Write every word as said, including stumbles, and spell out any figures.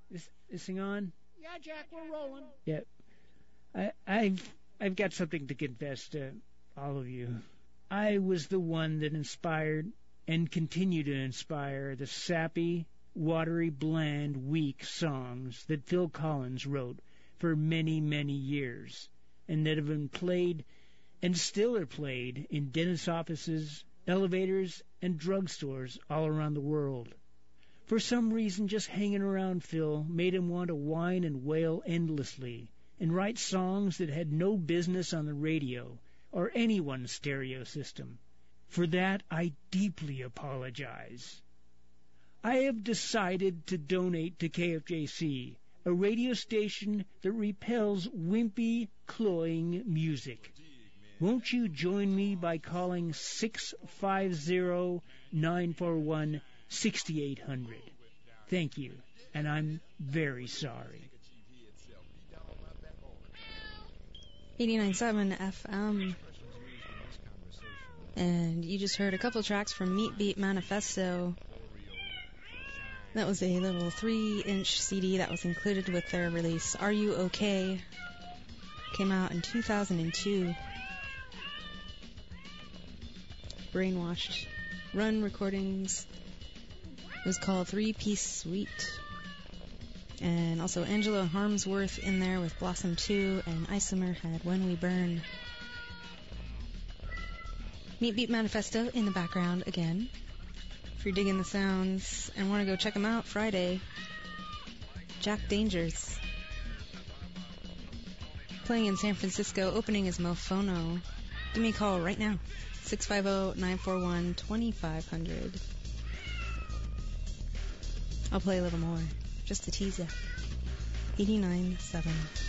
Is this thing on? Yeah, Jack, we're rolling. Yep. I, I've I've got something to confess to all of you. I was the one that inspired and continue to inspire the sappy, watery, bland, weak songs that Phil Collins wrote for many, many years, and that have been played and still are played in dentist offices, elevators, and drugstores all around the world. For some reason, just hanging around Phil made him want to whine and wail endlessly and write songs that had no business on the radio or anyone's stereo system. For that, I deeply apologize. I have decided to donate to K F J C, a radio station that repels wimpy, cloying music. Won't you join me by calling six five zero, nine four one, six eight zero zero? Thank you, and I'm very sorry. eighty-nine point seven F M. And you just heard a couple tracks from Meat Beat Manifesto. That was a little three-inch C D that was included with their release, Are You Okay? Came out in two thousand two. Brainwashed. Run Recordings. It was called Three Piece Suite. And also Angela Harmsworth in there with Blossom two, and Isomer had When We Burn. Meat Beat Manifesto in the background again. If you're digging the sounds and want to go check them out, Friday, Jack Dangers. Playing in San Francisco, opening is Mofono. Give me a call right now, six five zero, nine four one, two five zero zero. I'll play a little more, just to tease you. eighty-nine point seven